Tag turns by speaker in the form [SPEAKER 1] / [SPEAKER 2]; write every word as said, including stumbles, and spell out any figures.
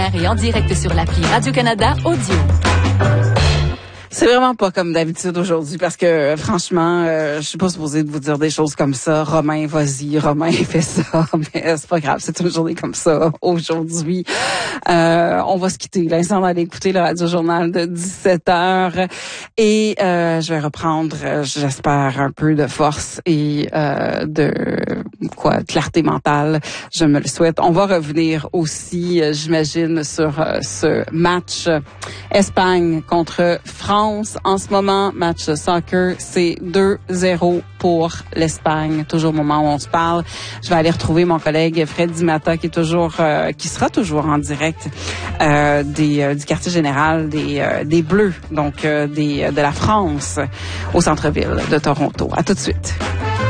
[SPEAKER 1] Et en direct sur l'appli Radio-Canada Audio.
[SPEAKER 2] C'est vraiment pas comme d'habitude aujourd'hui parce que franchement, euh, je suis pas supposée de vous dire des choses comme ça. Romain, vas-y, Romain fait ça, mais c'est pas grave, c'est une journée comme ça aujourd'hui. Euh, on va se quitter. L'instant d'aller écouter le Radio Journal de dix-sept heures et euh, je vais reprendre, j'espère, un peu de force et euh, de quoi, clarté mentale. Je me le souhaite. On va revenir aussi, j'imagine, sur euh, ce match Espagne contre France. En ce moment, match de soccer, c'est deux zéro pour l'Espagne. Toujours au moment où on se parle. Je vais aller retrouver mon collègue Fred Dimata qui est toujours, euh, qui sera toujours en direct euh, des euh, du quartier général des euh, des Bleus, donc euh, des de la France au centre-ville de Toronto. À tout de suite.